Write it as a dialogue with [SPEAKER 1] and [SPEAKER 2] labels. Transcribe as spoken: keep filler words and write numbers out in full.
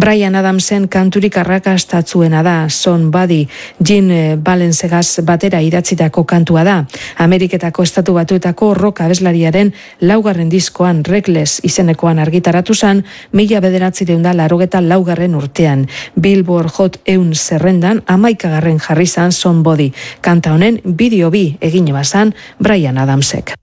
[SPEAKER 1] Bryan Adamsen kanturik arrakastatzuena da, Somebody, Gene Balencegaz batera idatzitako kantua da. Ameriketako Estatu Batuetako rock abeslariaren laugarren diskoan Reckless izenekoan argitaratu zen, mila bederatziehun eta laurogeta laugarren urtean. Billboard Hot ehun zerrendan hamaikagarren jarri zan Somebody. Kanta honen bideo bi egin bazan Bryan Adamsek.